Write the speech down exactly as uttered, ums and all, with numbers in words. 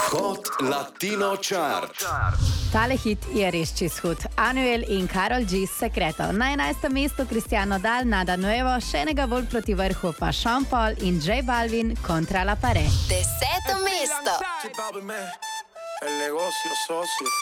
Hot Latino Chart. Tale hit je res čist hud. Anuel in Karol G s Secreto. Na enajstem mestu Cristiano Dal, Nada Nuevo, še enega bolj proti vrhu pa Sean Paul in J Balvin Contra la Pared. Deseto mesto.